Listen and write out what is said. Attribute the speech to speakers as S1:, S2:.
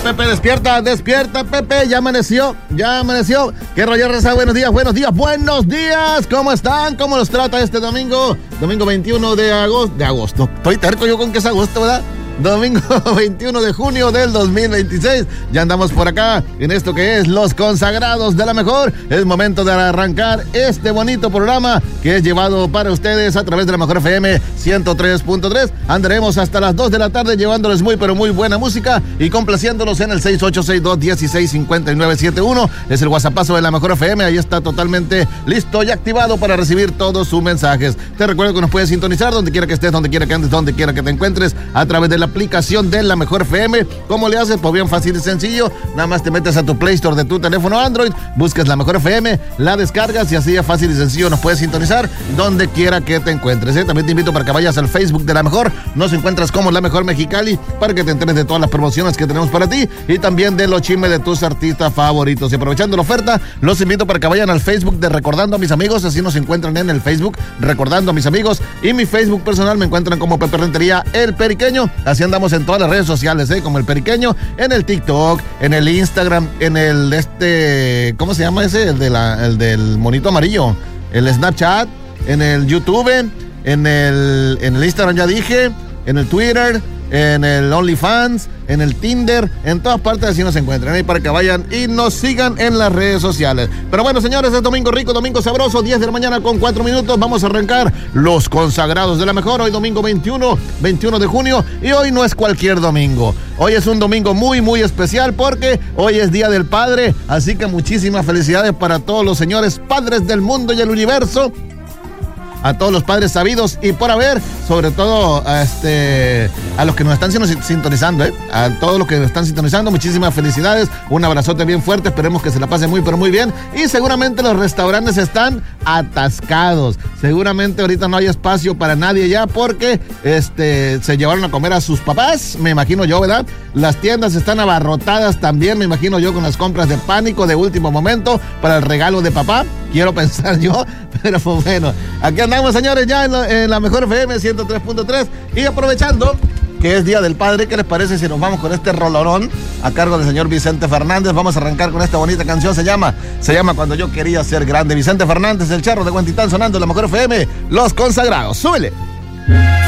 S1: Pepe, despierta, Pepe, ya amaneció. ¿Qué rollo, raza? Buenos días, ¿cómo están? ¿Cómo los trata este domingo? Domingo 21 de agosto. Estoy terco yo con que es agosto, ¿verdad? Domingo 21 de junio del 2026. Ya andamos por acá en esto que es Los Consagrados de la Mejor. Es momento de arrancar este bonito programa que es llevado para ustedes a través de la Mejor FM 103.3. Andaremos hasta las 2 de la tarde llevándoles muy pero muy buena música y complaciéndolos en el 6862-165971. Es el WhatsAppazo de la Mejor FM. Ahí está totalmente listo y activado para recibir todos sus mensajes. Te recuerdo que nos puedes sintonizar donde quiera que estés, donde quiera que andes, donde quiera que te encuentres a través de la aplicación de la Mejor FM. ¿Cómo le haces? Pues bien fácil y sencillo. Nada más te metes a tu Play Store de tu teléfono Android, buscas la Mejor FM, la descargas y así de fácil y sencillo nos puedes sintonizar donde quiera que te encuentres. También te invito para que vayas al Facebook de la Mejor. Nos encuentras como La Mejor Mexicali para que te enteres de todas las promociones que tenemos para ti y también de los chismes de tus artistas favoritos. Y aprovechando la oferta, los invito para que vayan al Facebook de Recordando a Mis Amigos. Así nos encuentran en el Facebook Recordando a Mis Amigos y mi Facebook personal me encuentran como Pepe Rentería El Periqueño. Así andamos en todas las redes sociales, como El Periqueño, en el TikTok, en el Instagram, en el ¿cómo se llama ese? El del monito amarillo, el Snapchat, en el YouTube, en el Instagram ya dije, en el Twitter, en el OnlyFans, en el Tinder, en todas partes así nos encuentran, ahí para que vayan y nos sigan en las redes sociales. Pero bueno, señores, es domingo rico, domingo sabroso, 10 de la mañana con 4 minutos, vamos a arrancar Los Consagrados de la Mejor, hoy domingo 21 de junio, y hoy no es cualquier domingo, hoy es un domingo muy, muy especial porque hoy es Día del Padre, así que muchísimas felicidades para todos los señores padres del mundo y el universo, a todos los padres sabidos y por haber, sobre todo a los que nos están sintonizando, a todos los que nos están sintonizando, muchísimas felicidades, un abrazote bien fuerte, esperemos que se la pasen muy pero muy bien, y seguramente los restaurantes están atascados, seguramente ahorita no hay espacio para nadie ya porque se llevaron a comer a sus papás, me imagino yo, ¿verdad? Las tiendas están abarrotadas también, me imagino yo, con las compras de pánico de último momento para el regalo de papá, quiero pensar yo, pero pues bueno, aquí andamos, señores, ya en la Mejor FM 103.3 y aprovechando que es Día del Padre, ¿qué les parece si nos vamos con este rolorón a cargo del señor Vicente Fernández? Vamos a arrancar con esta bonita canción, se llama Cuando Yo Quería Ser Grande. Vicente Fernández, el charro de Huentitán, sonando en la Mejor FM, Los Consagrados. ¡Súbele!